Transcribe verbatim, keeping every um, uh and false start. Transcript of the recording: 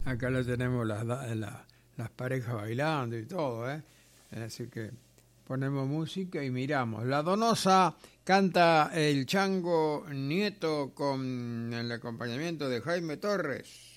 Acá lo tenemos las, la, las parejas bailando y todo, ¿eh? Así que ponemos música y miramos. La Donosa canta el Chango Nieto con el acompañamiento de Jaime Torres.